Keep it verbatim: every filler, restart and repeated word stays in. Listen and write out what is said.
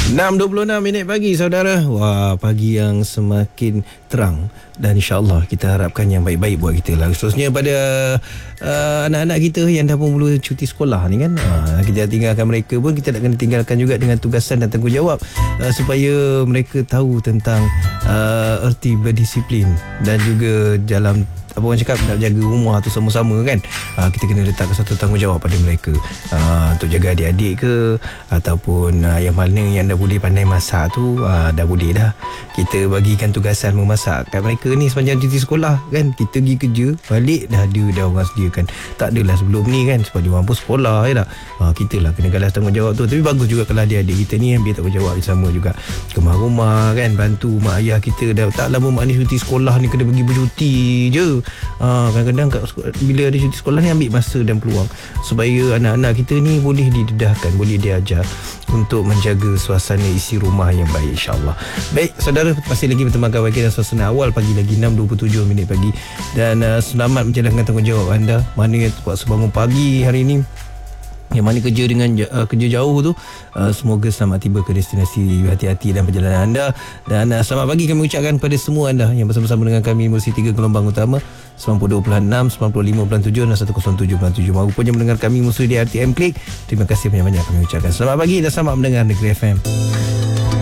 enam dua puluh enam minit pagi saudara. Wah, pagi yang semakin terang. Dan insyaAllah kita harapkan yang baik-baik buat kita lah. Khususnya pada uh, anak-anak kita yang dah pun mula cuti sekolah ni kan. uh, Kita tinggalkan mereka pun, kita nak kena tinggalkan juga dengan tugasan dan tanggungjawab uh, supaya mereka tahu tentang uh, erti berdisiplin. Dan juga dalam apa orang cakap, nak jaga rumah tu sama-sama kan. uh, Kita kena letakkan satu tanggungjawab pada mereka, uh, untuk jaga adik-adik ke, ataupun uh, yang mana yang dah boleh pandai masak tu, uh, dah boleh dah kita bagikan tugasan memasak kat mereka ni sepanjang cuti sekolah kan. Kita pergi kerja, balik dah ada dah orang sediakan. Tak adalah sebelum ni kan, sebab dia orang pun sekolah je tak. uh, Kita lah kena galas tanggungjawab tu. Tapi bagus juga kalau adik-adik kita ni yang biar tanggungjawab sama juga. Kemah rumah kan, bantu mak ayah kita. Dah tak lama mak ni cuti sekolah ni kena pergi bercuti je. Ha, kadang-kadang kat, bila ada cuti sekolah ni ambil masa dan peluang supaya anak-anak kita ni boleh didedahkan, boleh diajar untuk menjaga suasana isi rumah yang baik, insyaAllah. Baik saudara, masih lagi bertemankan bagi dan suasana awal pagi lagi enam dua puluh tujuh minit pagi. Dan uh, selamat menjalankan tanggungjawab anda. Mana yang waktu bangun pagi hari ni, yang mana kerja dengan uh, kerja jauh tu, uh, semoga selamat tiba ke destinasi, hati-hati dalam perjalanan anda. Dan uh, selamat pagi kami ucapkan kepada semua anda yang bersama-sama dengan kami melalui tiga gelombang utama sembilan puluh dua perpuluhan enam, sembilan puluh lima perpuluhan tujuh dan seratus tujuh perpuluhan tujuh. Maupun yang mendengar kami melalui di R T M Klik, terima kasih banyak-banyak kami ucapkan. Selamat pagi dan selamat mendengar Negeri F M.